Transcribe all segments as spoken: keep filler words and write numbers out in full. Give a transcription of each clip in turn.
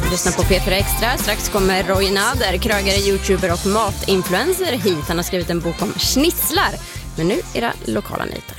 Lyssna på P fyra Extra. Strax kommer Roy Nader, krögare, youtuber och matinfluencer hit. Han har skrivit en bok om schnitzel. Men nu era lokala nyheter.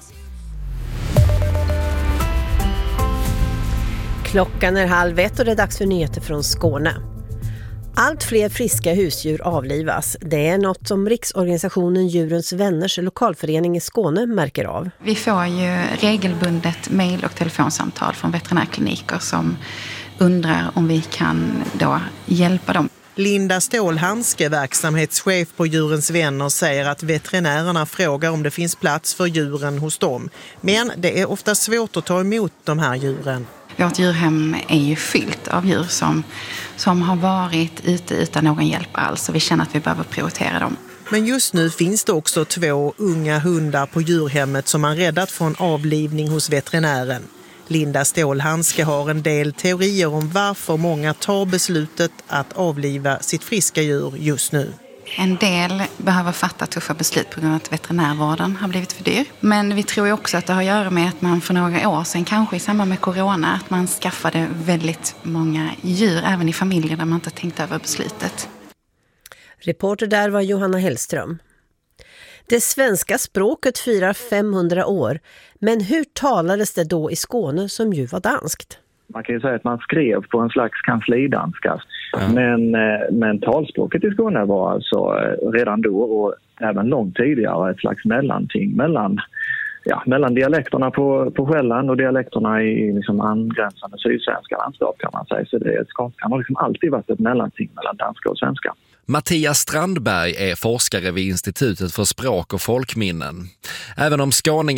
Klockan är halv ett och det är dags för nyheter från Skåne. Allt fler friska husdjur avlivas. Det är något som Riksorganisationen Djurens Vänners lokalförening i Skåne märker av. Vi får ju regelbundet mejl och telefonsamtal från veterinärkliniker som undrar om vi kan då hjälpa dem. Linda Ståhl-Hanske, verksamhetschef på Djurens Vänner, säger att veterinärerna frågar om det finns plats för djuren hos dem. Men det är ofta svårt att ta emot de här djuren. Vårt djurhem är ju fyllt av djur som, som har varit ute utan någon hjälp alls. Och vi känner att vi behöver prioritera dem. Men just nu finns det också två unga hundar på djurhemmet som man räddat från avlivning hos veterinären. Linda Ståhl-Hanske har en del teorier om varför många tar beslutet att avliva sitt friska djur just nu. En del behöver fatta tuffa beslut på grund av att veterinärvården har blivit för dyr. Men vi tror ju också att det har att göra med att man för några år sedan, kanske i samband med corona, att man skaffade väldigt många djur, även i familjer där man inte tänkt över beslutet. Reporter där var Johanna Hellström. Det svenska språket firar femhundra år, men hur talades det då i Skåne som ju var danskt? Man kan ju säga att man skrev på en slags kanslidanska. Ja. Men, men talspråket i Skåne var alltså redan då och även långt tidigare ett slags mellanting mellan, ja, mellan dialekterna på, på Själland och dialekterna i liksom angränsande sydsvenska landskap kan man säga. Så det är ett skånskan har liksom alltid varit ett mellanting mellan danska och svenska. Mattias Strandberg är forskare vid Institutet för språk och folkminnen. Även om skåningar